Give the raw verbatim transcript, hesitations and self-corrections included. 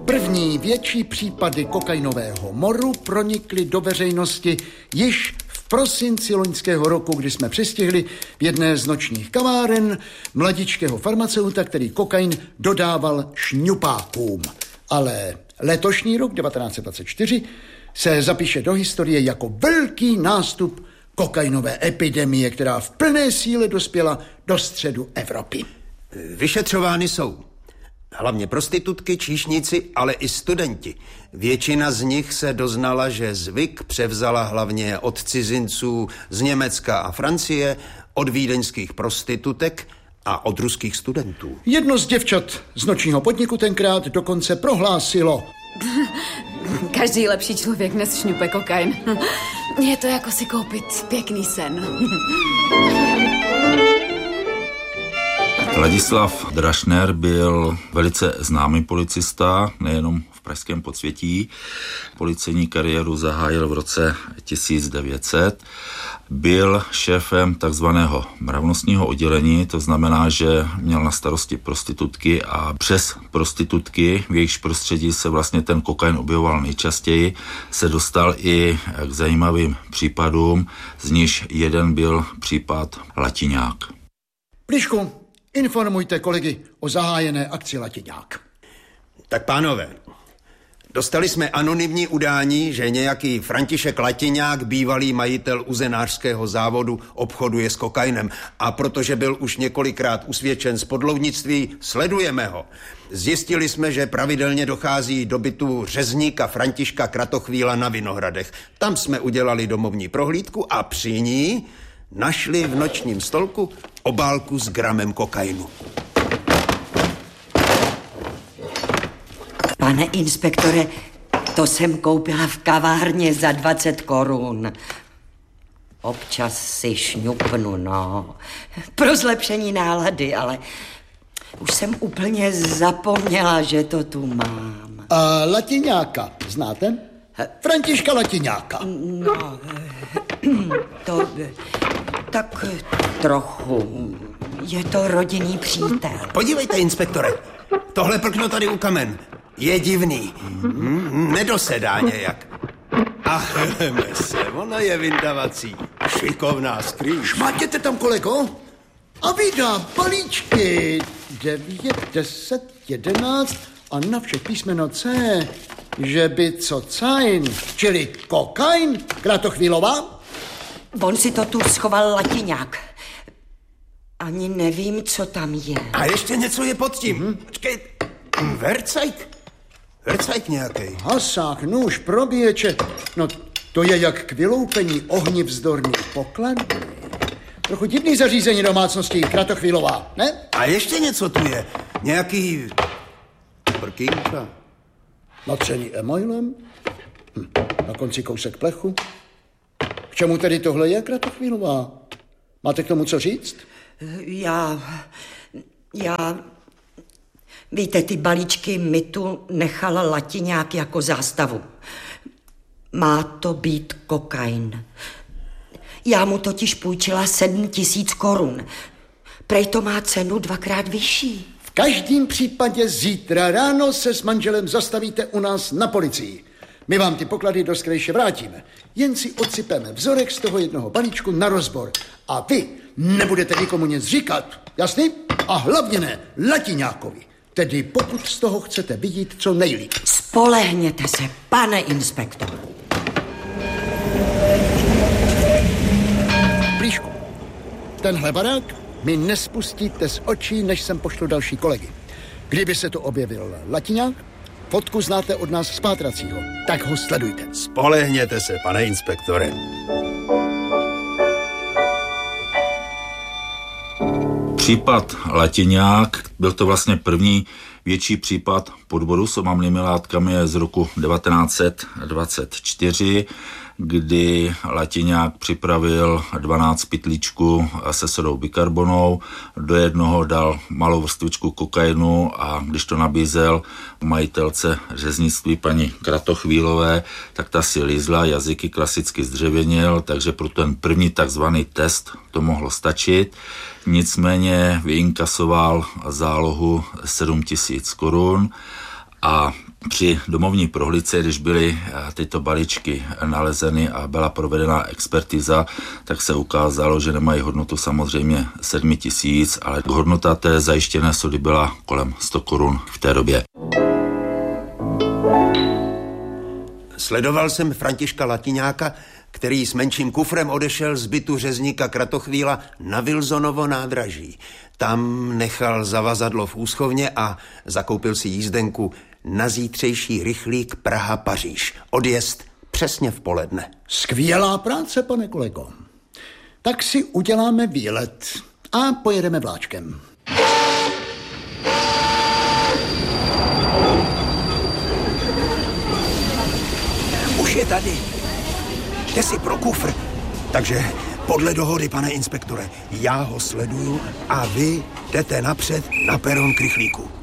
První větší případy kokainového moru pronikly do veřejnosti již v prosinci loňského roku, kdy jsme přistihli v jedné z nočních kaváren mladičkého farmaceuta, který kokain dodával šňupákům. Ale letošní rok devatenáct set dvacet čtyři se zapíše do historie jako velký nástup kokainové epidemie, která v plné síle dospěla do středu Evropy. Vyšetřovány jsou hlavně prostitutky, číšníci, ale i studenti. Většina z nich se doznala, že zvyk převzala hlavně od cizinců z Německa a Francie, od vídeňských prostitutek a od ruských studentů. Jedno z děvčat z nočního podniku tenkrát dokonce prohlásilo: každý lepší člověk dnes šňupe kokain. Je to jako si koupit pěkný sen. Ladislav Drašner byl velice známý policista, nejenom v pražském podsvětí. Policejní kariéru zahájil v roce tisíc devět set. Byl šéfem takzvaného mravnostního oddělení, to znamená, že měl na starosti prostitutky a přes prostitutky, v jejichž prostředí se vlastně ten kokain objevoval nejčastěji, se dostal i k zajímavým případům, z nichž jeden byl případ Latiňák. Plišku, informujte kolegy o zahájené akci Latiňák. Tak pánové, dostali jsme anonymní udání, že nějaký František Latiňák, bývalý majitel uzenářského závodu, obchoduje s kokainem. A protože byl už několikrát usvědčen z podloudnictví, sledujeme ho. Zjistili jsme, že pravidelně dochází do bytu řezníka Františka Kratochvíla na Vinohradech. Tam jsme udělali domovní prohlídku a při ní našli v nočním stolku obálku s gramem kokainu. Pane inspektore, to jsem koupila v kavárně za dvacet korun. Občas si šňupnu, no. Pro zlepšení nálady, ale už jsem úplně zapomněla, že to tu mám. A Latiňáka znáte? Františka Latiňáka. No, to tak trochu. Je to rodinný přítel. Podívejte, inspektore, tohle prkno tady u kamen je divný. Mm, nedosedá nějak. Ach, se, ona je vydavací. Šikovná skrýš. Šmátěte tam, kolego? A vydá balíčky. Devět, deset, jedenáct a na všech písmeno C. Že by co cajn, čili kokain, Kratochvílová? On si to tu schoval Latiňák. Ani nevím, co tam je. A ještě něco je pod tím. Mm-hmm. Počkej, vercajk? Vercajk nějaký. Hasák, nůž, probíječe. No, to je jak k vyloupení ohnivzdorný poklad. Trochu divný zařízení domácnosti, Kratochvílová, ne? A ještě něco tu je. Nějaký prkínka. Natřený emailem? Hm. Na konci kousek plechu? K čemu tedy tohle je, Kratochvílová? Máte k tomu co říct? Já... Já... Víte, ty balíčky mi tu nechala Latiňák jako zástavu. Má to být kokain. Já mu totiž půjčila sedm tisíc korun. Prej to má cenu dvakrát vyšší. V každém případě zítra ráno se s manželem zastavíte u nás na policii. My vám ty poklady do skrejše vrátíme. Jen si odsypeme vzorek z toho jednoho balíčku na rozbor. A vy nebudete nikomu nic říkat, jasný? A hlavně ne Latiňákovi. Tedy pokud z toho chcete vidět co nejlíp. Spolehněte se, pane inspektor. Plíšku, tenhle barák mi nespustíte z očí, než sem pošlu další kolegy. Kdyby se tu objevil Latiňák, fotku znáte od nás z pátracího, tak ho sledujte. Spolehněte se, pane inspektore. Případ Latiňák, byl to vlastně první větší případ podvodu s omamnými látkami z roku devatenáct set dvacet čtyři, kdy Latiňák připravil dvanáct pytlíčků se sodou bikarbonou, do jednoho dal malou vrstvičku kokainu a když to nabízel majitelce řeznictví paní Kratochvílové, tak ta si lízla, jazyky klasicky zdřevěnil, takže pro ten první takzvaný test to mohlo stačit. Nicméně vyinkasoval zálohu sedm tisíc korun A při domovní prohlídce, když byly tyto balíčky nalezeny a byla provedena expertiza, tak se ukázalo, že nemají hodnotu samozřejmě sedm tisíc, ale hodnota té zajištěné sody byla kolem sto korun v té době. Sledoval jsem Františka Latiňáka, který s menším kufrem odešel z bytu řezníka Kratochvíla na Wilsonovo nádraží. Tam nechal zavazadlo v úschovně a zakoupil si jízdenku na zítřejší rychlík Praha-Paříž. Odjezd přesně v poledne. Skvělá práce, pane kolego. Tak si uděláme výlet a pojedeme vláčkem. Už je tady. Jde si pro kufr. Takže podle dohody, pane inspektore, já ho sleduju a vy jdete napřed na peron k rychlíku.